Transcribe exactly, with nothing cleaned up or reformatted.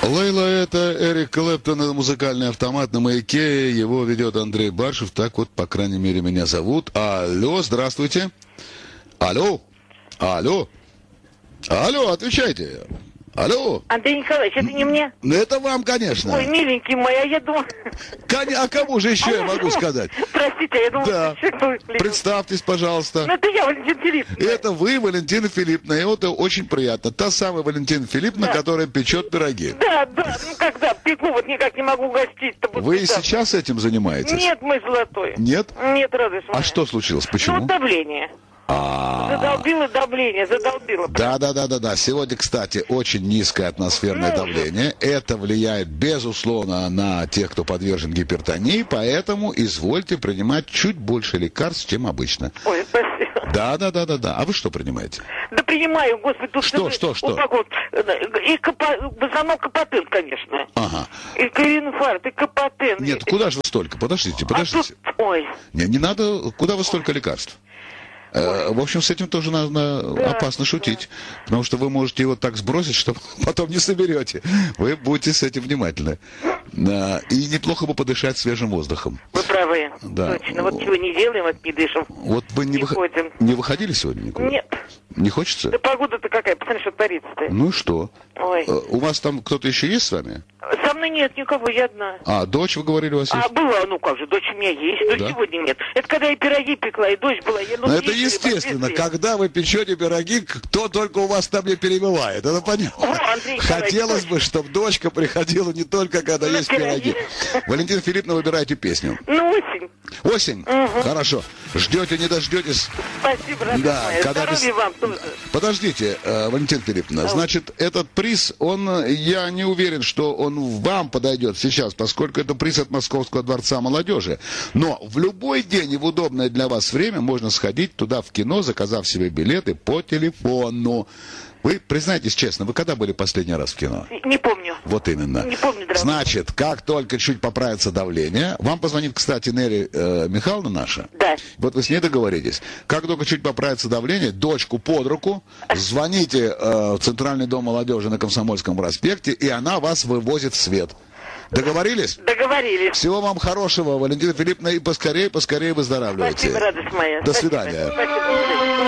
Лейла, это Эрик Клэптон, это музыкальный автомат на Маяке. Его ведет Андрей Баршев. Так вот, по крайней мере, меня зовут. Алло, здравствуйте. Алло. Алло. Алло, отвечайте. Алло. Андрей Николаевич, это не мне? Это вам, конечно. Ой, миленький мой, а я думал... Коня, а кому же еще я могу сказать? Простите, я думал, Да. что... Представьтесь, пожалуйста. Ну, это я, Валентина Филипповна. Это вы, Валентина Филипповна, и это очень приятно. Та самая Валентина Филипповна, Да. которая печет пироги. Да, да, ну когда, пеку вот никак не могу угостить-то. вот Вы и всегда. сейчас этим занимаетесь? Нет, мой золотой. Нет? Нет, радость моя. А что случилось? Ну, Почему? вот давление. А, Задолбило давление, задолбило. Да, да, да, да, да. Сегодня, кстати, очень низкое атмосферное Ну, давление. Это влияет, безусловно, на тех, кто подвержен гипертонии, поэтому извольте принимать чуть больше лекарств, чем обычно. Ой, спасибо. Да, да, да, да, да. А вы что принимаете? Да принимаю, господи, тут... Что, что, что? Вот так вот. И капа... в основном капотен, конечно. Ага. И коринфаркт, и капотен. Нет, и... куда же вы столько? Подождите, А подождите. тут... Ой. Не, не надо. Куда вы столько лекарств? Э, В общем, с этим тоже надо Да, опасно шутить, потому что вы можете его так сбросить, что потом не соберете. Вы будьте с этим внимательны. Да, и неплохо бы подышать свежим воздухом. Вы правы. Да. Точно. Вот чего не делаем, вот не дышим. Вот вы не, Не выход- ходим. не выходили сегодня никуда? Нет. Не хочется? Да погода-то какая, посмотри, что творится-то. Ну и что? Ой. Э, У вас там кто-то еще есть с вами? Со мной нет никого, я одна. А, дочь, вы говорили, у вас А есть? была, ну как же, дочь у меня есть, но Да? сегодня нет. Это когда я пироги пекла, и дочь была. Я, ну, Ну, это ездили естественно. по Москве. Когда вы печете пироги, кто только у вас там не перебивает. Это понятно. О, Андрей Николаевич, Хотелось точно. бы, чтобы дочка приходила не только, когда На есть пироги. пироги. Валентина Филипповна, выбирайте песню. Ну, осень. Осень? Хорошо. Ждете, не дождетесь. Спасибо, родная Да, моя. когда Здоровья без- вам тоже. Подождите, э, Валентина Филипповна, значит, этот приз, он, э, я не уверен, что он вам подойдет сейчас, поскольку это приз от Московского дворца молодежи. Но в любой день и в удобное для вас время можно сходить туда в кино, заказав себе билеты по телефону. Вы, признайтесь честно, вы когда были последний раз в кино? Не помню. Вот именно. Не помню, дорогой. Значит, как только чуть поправится давление, вам позвонит, кстати, Нелли э, Михайловна наша. Да. Вот вы с ней договоритесь. Как только чуть поправится давление, дочку под руку, звоните э, в Центральный дом молодежи на Комсомольском проспекте, и она вас вывозит в свет. Договорились? Договорились. Всего вам хорошего, Валентина Филипповна, и поскорее, поскорее выздоравливайте. Спасибо, радость моя. До Спасибо. свидания. Спасибо.